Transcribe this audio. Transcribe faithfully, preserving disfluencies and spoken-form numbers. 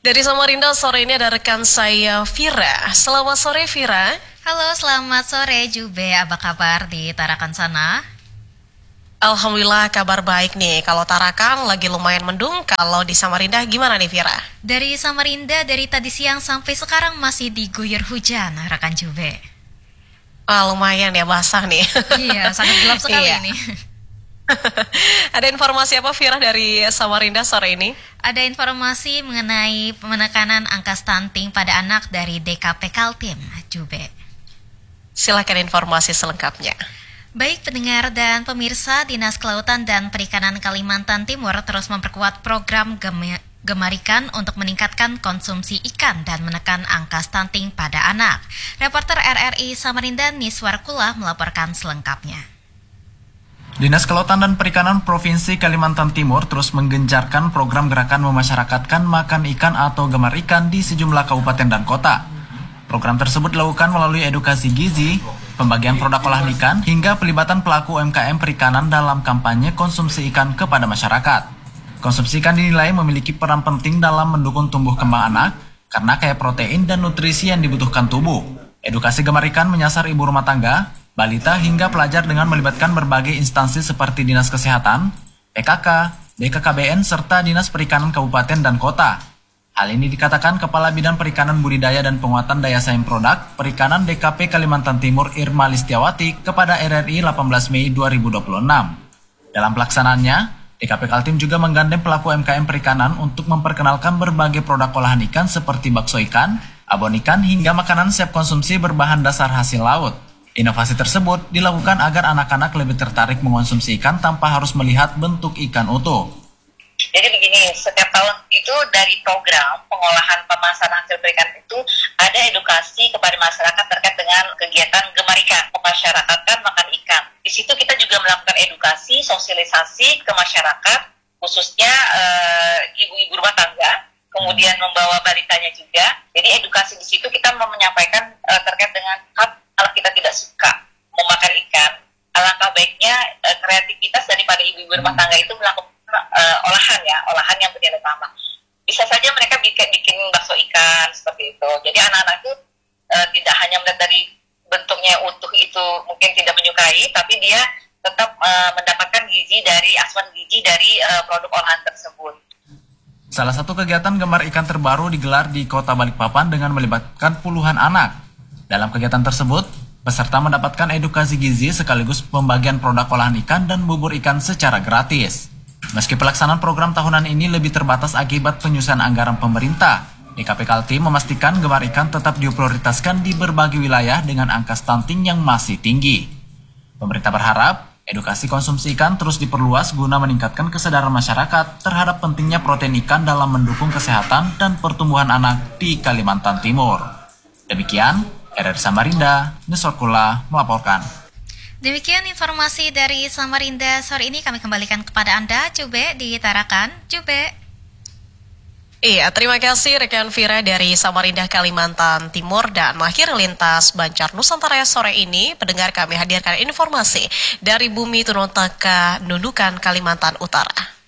Dari Samarinda sore ini ada rekan saya Vira. Selamat sore Vira. Halo, selamat sore Jube. Apa kabar di Tarakan sana? Alhamdulillah kabar baik nih. Kalau Tarakan lagi lumayan mendung, kalau di Samarinda gimana nih Vira? Dari Samarinda dari tadi siang sampai sekarang masih diguyur hujan, rekan Jube. Ah, lumayan ya, basah nih. Iya, sangat gelap sekali Iya. ini. Ada informasi apa Vira dari Samarinda sore ini? Ada informasi mengenai penekanan angka stunting pada anak dari D K P Kaltim, Jube. Silakan informasi selengkapnya. Baik pendengar dan pemirsa, Dinas Kelautan dan Perikanan Kalimantan Timur terus memperkuat program Gem- Gemarikan untuk meningkatkan konsumsi ikan dan menekan angka stunting pada anak. Reporter R R I Samarinda Niswar Kula melaporkan selengkapnya. Dinas Kelautan dan Perikanan Provinsi Kalimantan Timur terus menggencarkan program gerakan memasyarakatkan makan ikan atau gemar ikan di sejumlah kabupaten dan kota. Program tersebut dilakukan melalui edukasi gizi, pembagian produk olahan ikan, hingga pelibatan pelaku U M K M perikanan dalam kampanye konsumsi ikan kepada masyarakat. Konsumsi ikan dinilai memiliki peran penting dalam mendukung tumbuh kembang anak, karena kaya protein dan nutrisi yang dibutuhkan tubuh. Edukasi gemar ikan menyasar ibu rumah tangga, balita hingga pelajar dengan melibatkan berbagai instansi seperti Dinas Kesehatan, P K K, B K K B N, serta Dinas Perikanan Kabupaten dan Kota. Hal ini dikatakan Kepala Bidang Perikanan Budidaya dan Penguatan Daya Saing Produk Perikanan D K P Kalimantan Timur Irma Listiawati kepada R R I delapan belas Mei dua ribu dua puluh enam. Dalam pelaksanaannya, D K P Kaltim juga menggandeng pelaku U M K M perikanan untuk memperkenalkan berbagai produk olahan ikan seperti bakso ikan, abon ikan, hingga makanan siap konsumsi berbahan dasar hasil laut. Inovasi tersebut dilakukan agar anak-anak lebih tertarik mengonsumsi ikan tanpa harus melihat bentuk ikan utuh. Jadi begini, setiap tahun itu dari program pengolahan pemasaran hasil perikanan itu ada edukasi kepada masyarakat terkait dengan kegiatan gemar ikan, memasyarakatkan makan ikan. Di situ kita juga melakukan edukasi, sosialisasi ke masyarakat, khususnya uh, ibu-ibu rumah tangga, kemudian membawa balitanya juga. Jadi edukasi di situ kita mau menyampaikan uh, terkait dengan hak kalau kita tidak suka memakan ikan. Alangkah baiknya uh, kreativitas daripada ibu-ibu rumah tangga itu melakukan uh, olahan ya, olahan yang bernilai tambah. Bisa saja mereka bikin, bikin bakso ikan seperti itu. Jadi anak-anak itu uh, tidak hanya melihat dari bentuknya utuh itu mungkin tidak menyukai, tapi dia tetap uh, mendapatkan gizi dari asupan gizi dari uh, produk olahan tersebut. Salah satu kegiatan gemar ikan terbaru digelar di Kota Balikpapan dengan melibatkan puluhan anak. Dalam kegiatan tersebut, peserta mendapatkan edukasi gizi sekaligus pembagian produk olahan ikan dan bubur ikan secara gratis. Meski pelaksanaan program tahunan ini lebih terbatas akibat penyusunan anggaran pemerintah, D K P Kaltim memastikan gemar ikan tetap diprioritaskan di berbagai wilayah dengan angka stunting yang masih tinggi. Pemerintah berharap edukasi konsumsi ikan terus diperluas guna meningkatkan kesadaran masyarakat terhadap pentingnya protein ikan dalam mendukung kesehatan dan pertumbuhan anak di Kalimantan Timur. Demikian, R R I Samarinda, Niswar Kula melaporkan. Demikian informasi dari Samarinda sore ini, kami kembalikan kepada Anda, Jube, di Tarakan. Jube. Iya, terima kasih rekan Vira dari Samarinda, Kalimantan Timur. Dan akhir lintas Banjar Nusantara sore ini, pendengar kami hadirkan informasi dari Bumi Turun Taka Nunukan, Kalimantan Utara.